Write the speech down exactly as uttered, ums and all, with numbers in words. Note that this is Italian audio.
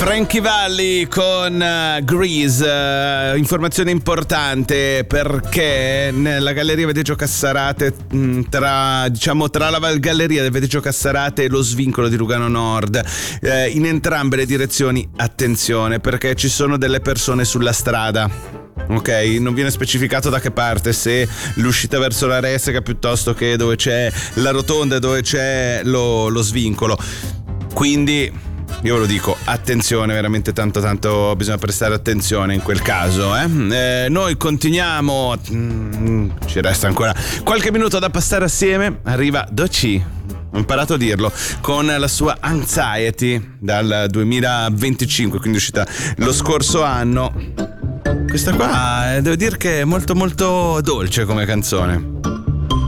Frankie Valli con uh, Grease, uh, informazione importante perché nella galleria Vedeggio Cassarate, mh, tra diciamo tra la galleria del Vedeggio Cassarate e lo svincolo di Lugano Nord, eh, in entrambe le direzioni attenzione perché ci sono delle persone sulla strada. Ok, non viene specificato da che parte, se l'uscita verso la Ressaca piuttosto che dove c'è la rotonda e dove c'è lo, lo svincolo. Quindi io ve lo dico, attenzione, veramente tanto tanto bisogna prestare attenzione in quel caso, eh? Eh, noi continuiamo, mm, ci resta ancora qualche minuto da passare assieme. Arriva Doechii, ho imparato a dirlo, con la sua Anxiety dal duemilaventicinque, quindi uscita lo scorso anno. Questa qua devo dire che è molto molto dolce come canzone.